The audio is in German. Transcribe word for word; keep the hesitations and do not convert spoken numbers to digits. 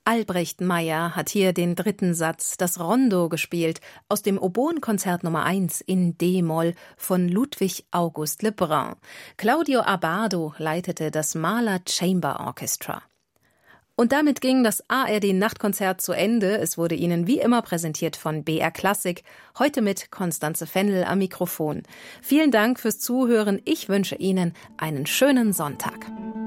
Albrecht Meyer hat hier den dritten Satz, das Rondo, gespielt, aus dem Oboenkonzert Nummer eins in D-Moll von Ludwig August Lebrun. Claudio Abbado leitete das Mahler Chamber Orchestra. Und damit ging das A R D-Nachtkonzert zu Ende. Es wurde Ihnen wie immer präsentiert von B R Klassik, heute mit Constanze Fendel am Mikrofon. Vielen Dank fürs Zuhören. Ich wünsche Ihnen einen schönen Sonntag.